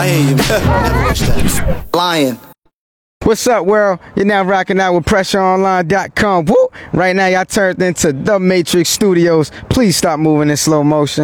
I hear you. Never watch that. Lion. What's up, world? You're now rocking out with PressureOnline.com. Woo! Right now, y'all turned into The Matrix Studios. Please stop moving in slow motion.